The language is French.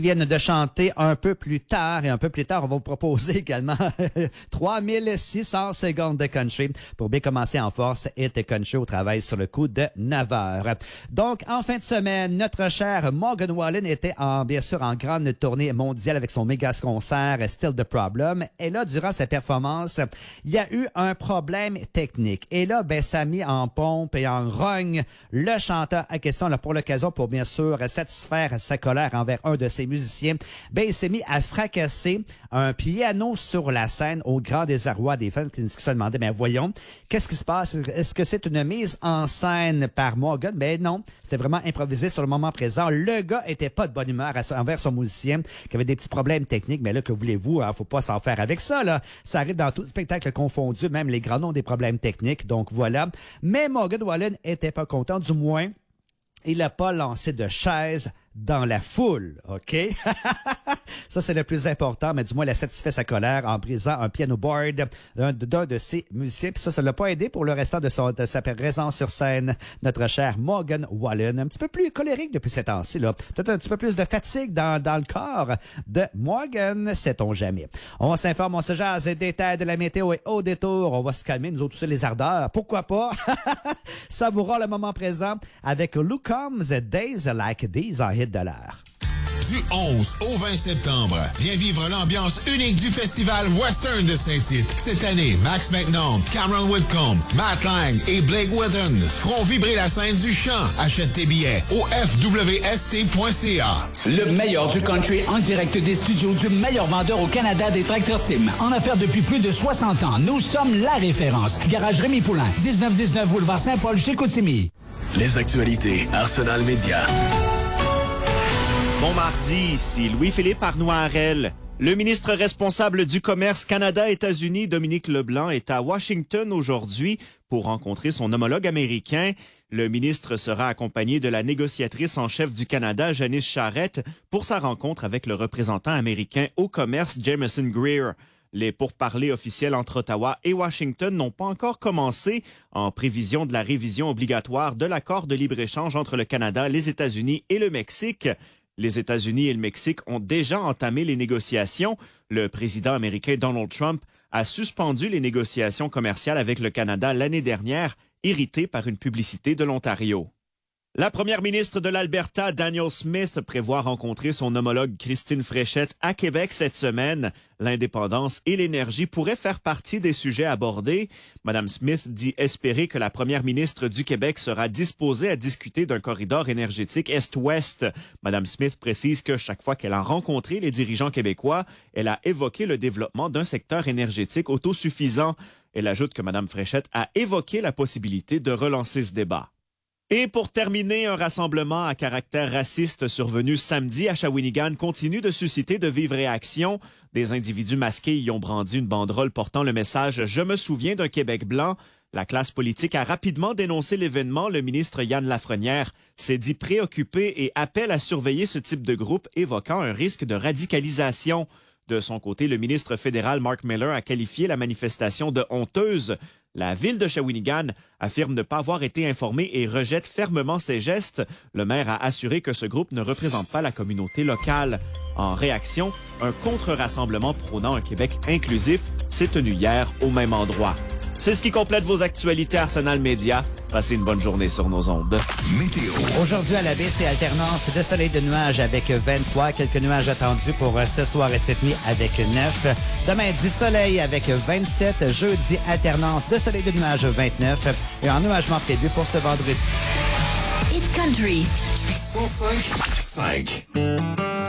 Viennent de chanter un peu plus tard. Et un peu plus tard, on va vous proposer également 3600 secondes de country pour bien commencer en force et de country au travail sur le coup de 9 heures. Donc, en fin de semaine, notre cher Morgan Wallen était bien sûr en grande tournée mondiale avec son méga concert Still the Problem. Et là, durant sa performance, il y a eu un problème technique. Et là, ça a mis en pompe et en rogne le chanteur à question là, pour l'occasion pour bien sûr satisfaire sa colère envers un de ses musicien, il s'est mis à fracasser un piano sur la scène au grand désarroi des fans qui se demandaient, voyons, qu'est-ce qui se passe? Est-ce que c'est une mise en scène par Morgan? Non, c'était vraiment improvisé sur le moment présent. Le gars était pas de bonne humeur envers son musicien, qui avait des petits problèmes techniques, mais là, que voulez-vous? Faut pas s'en faire avec ça, là. Ça arrive dans tout spectacle confondu, même les grands noms ont des problèmes techniques, donc voilà. Mais Morgan Wallen était pas content, du moins, il n'a pas lancé de chaise dans la foule, OK? Ça, c'est le plus important, mais du moins, il a satisfait sa colère en brisant un piano board d'un de ses musiciens. Puis ça l'a pas aidé pour le restant de sa présence sur scène, notre cher Morgan Wallen. Un petit peu plus colérique depuis ces temps-ci, là. Peut-être un petit peu plus de fatigue dans le corps de Morgan, sait-on jamais. On s'informe, on se jase des détails de la météo et au détour, on va se calmer, nous autres aussi, les ardeurs. Pourquoi pas? Savourons le moment présent avec Luke Combs, Days Like These en hit de l'heure. Du 11 au 20 septembre, viens vivre l'ambiance unique du festival Western de Saint-Tite. Cette année, Max McNaught, Cameron Whitcomb, Matt Lang et Blake Wooden feront vibrer la scène du chant. Achète tes billets au fwsc.ca. Le meilleur du country en direct des studios du meilleur vendeur au Canada des Tracteurs Tim. En affaires depuis plus de 60 ans, nous sommes la référence. Garage Rémi Poulain, 1919 Boulevard Saint-Paul chez Chicoutimi. Les actualités Arsenal Média. Bon mardi, ici Louis-Philippe Arnoirel. Le ministre responsable du commerce Canada-États-Unis, Dominique Leblanc, est à Washington aujourd'hui pour rencontrer son homologue américain. Le ministre sera accompagné de la négociatrice en chef du Canada, Janice Charette, pour sa rencontre avec le représentant américain au commerce, Jameson Greer. Les pourparlers officiels entre Ottawa et Washington n'ont pas encore commencé en prévision de la révision obligatoire de l'accord de libre-échange entre le Canada, les États-Unis et le Mexique. Les États-Unis et le Mexique ont déjà entamé les négociations. Le président américain Donald Trump a suspendu les négociations commerciales avec le Canada l'année dernière, irrité par une publicité de l'Ontario. La première ministre de l'Alberta, Danielle Smith, prévoit rencontrer son homologue Christine Fréchette à Québec cette semaine. L'indépendance et l'énergie pourraient faire partie des sujets abordés. Madame Smith dit espérer que la première ministre du Québec sera disposée à discuter d'un corridor énergétique Est-Ouest. Madame Smith précise que chaque fois qu'elle a rencontré les dirigeants québécois, elle a évoqué le développement d'un secteur énergétique autosuffisant. Elle ajoute que Madame Fréchette a évoqué la possibilité de relancer ce débat. Et pour terminer, un rassemblement à caractère raciste survenu samedi à Shawinigan continue de susciter de vives réactions. Des individus masqués y ont brandi une banderole portant le message « Je me souviens d'un Québec blanc ». La classe politique a rapidement dénoncé l'événement. Le ministre Yann Lafrenière s'est dit préoccupé et appelle à surveiller ce type de groupe, évoquant un risque de radicalisation. De son côté, le ministre fédéral Mark Miller a qualifié la manifestation de honteuse. La ville de Shawinigan affirme ne pas avoir été informée et rejette fermement ces gestes. Le maire a assuré que ce groupe ne représente pas la communauté locale. En réaction, un contre-rassemblement prônant un Québec inclusif s'est tenu hier au même endroit. C'est ce qui complète vos actualités Arsenal Média. Passez une bonne journée sur nos ondes. Météo. Aujourd'hui à la baie, c'est alternance de soleil de nuages avec 23. Quelques nuages attendus pour ce soir et cette nuit avec 9. Demain, du soleil avec 27. Jeudi, alternance de soleil de nuages 29. Et en nuagement prévu pour ce vendredi. Hit Country. 105.5.